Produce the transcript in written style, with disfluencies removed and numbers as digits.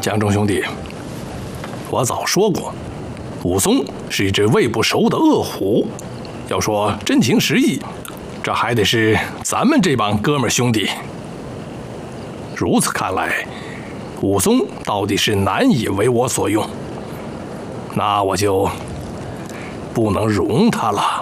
江中兄弟，我早说过，武松是一只喂不熟的恶虎。要说真情实意，这还得是咱们这帮哥们兄弟。如此看来，武松到底是难以为我所用，那我就不能容他了。